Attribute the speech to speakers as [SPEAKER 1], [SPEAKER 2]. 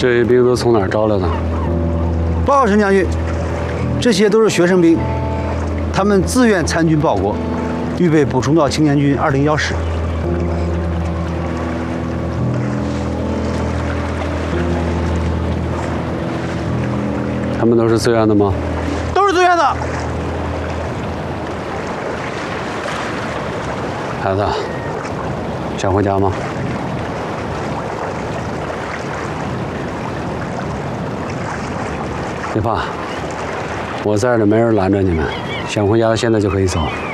[SPEAKER 1] 这些兵都从哪儿招来的？
[SPEAKER 2] 报告陈将军，这些都是学生兵，他们自愿参军报国，预备补充到青年军2010师。
[SPEAKER 1] 他们都是自愿的吗？
[SPEAKER 2] 都是自愿的。
[SPEAKER 1] 孩子，想回家吗？别怕，我在这，没人拦着你们。想回家，现在就可以走。